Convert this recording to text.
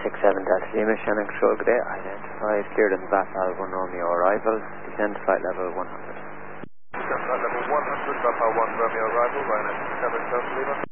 67 Delta Lima, Shannon Control, good day. Identified, cleared in Bafal 1 Romeo arrival, descend to flight level 100. Descend flight level 100, Bafal 1 Romeo arrival, Ryanair 67 Delta Lima.